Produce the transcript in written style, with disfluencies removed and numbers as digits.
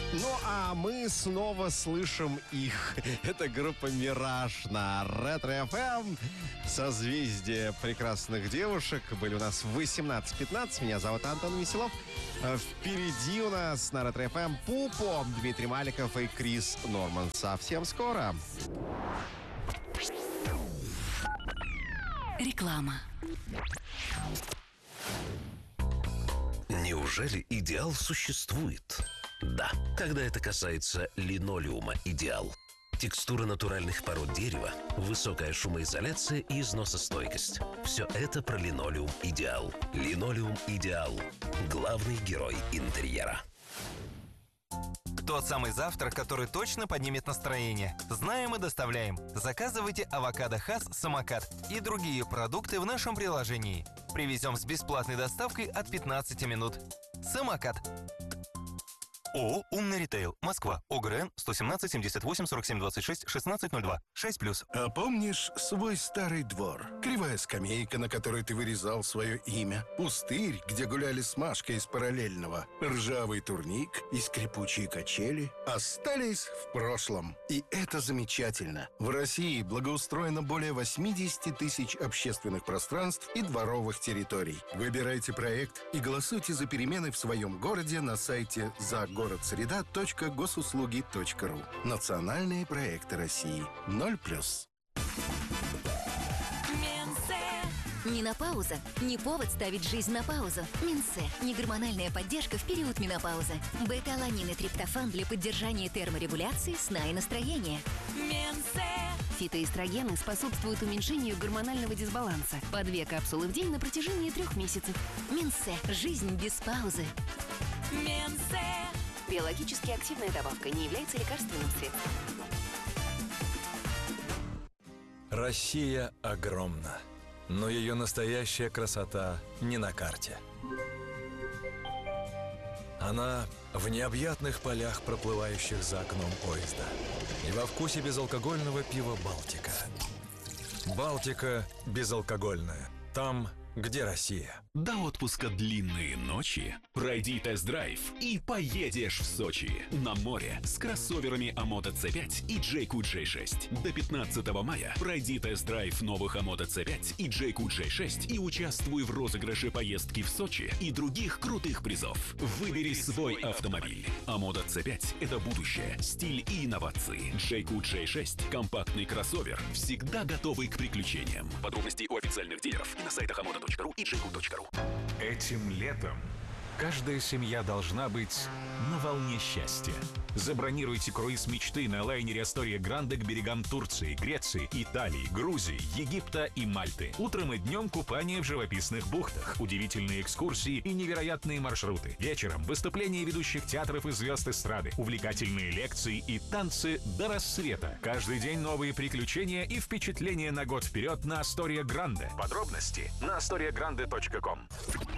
Ну, а мы снова слышим их. Это группа «Мираж» на Ретро-ФМ. Созвездие прекрасных девушек. Были у нас в 18:15. Меня зовут Антон Веселов. Впереди у нас на Ретро-ФМ Пупо, Дмитрий Маликов и Крис Норман. Совсем скоро. Реклама. Неужели идеал существует? Да, когда это касается линолеума «Идеал». Текстура натуральных пород дерева, высокая шумоизоляция и износостойкость. Все это про линолеум «Идеал». Линолеум «Идеал» – главный герой интерьера. Тот самый завтрак, который точно поднимет настроение. Знаем и доставляем. Заказывайте авокадо Хас «Самокат» и другие продукты в нашем приложении. Привезем с бесплатной доставкой от 15 минут. «Самокат». ООО «Умный ритейл», Москва, ОГРН 117 78 47 26 1602, 6+. А помнишь свой старый двор? Кривая скамейка, на которой ты вырезал свое имя, пустырь, где гуляли с Машкой из параллельного, ржавый турник и скрипучие качели остались в прошлом. И это замечательно. В России благоустроено более 80 тысяч общественных пространств и дворовых территорий. Выбирайте проект и голосуйте за перемены в своем городе на сайте загородсреда.госуслуги.ру. Национальные проекты России. 0+. Не на паузу, не повод ставить жизнь на паузу. Минсе – негормональная поддержка в период менопаузы. Бета-аланин и триптофан для поддержания терморегуляции, сна и настроения. Минсе. Фитоэстрогены способствуют уменьшению гормонального дисбаланса. По 2 капсулы в день на протяжении 3 месяцев. Минсе – жизнь без паузы. Минсе. Биологически активная добавка, не является лекарственным средством. Россия огромна, но ее настоящая красота не на карте. Она в необъятных полях, проплывающих за окном поезда, и во вкусе безалкогольного пива «Балтика». «Балтика» безалкогольная. Там, где Россия. До отпуска длинные ночи. Пройди тест-драйв и поедешь в Сочи. На море с кроссоверами Amoda C5 и Jayco J6. До 15 мая пройди тест-драйв новых Amoda C5 и Jayco J6 и участвуй в розыгрыше поездки в Сочи и других крутых призов. Выбери свой автомобиль. Amoda C5 – это будущее, стиль и инновации. Jayco J6 – компактный кроссовер, всегда готовый к приключениям. Подробности у официальных дилеров и на сайтах amoda.ru и jayco.ru. Этим летом каждая семья должна быть на волне счастья. Забронируйте круиз мечты на лайнере Астория Гранде к берегам Турции, Греции, Италии, Грузии, Египта и Мальты. Утром и днем купание в живописных бухтах, удивительные экскурсии и невероятные маршруты. Вечером выступления ведущих театров и звезд эстрады, увлекательные лекции и танцы до рассвета. Каждый день новые приключения и впечатления на год вперед на Астория Гранде. Подробности на astoriagrande.com.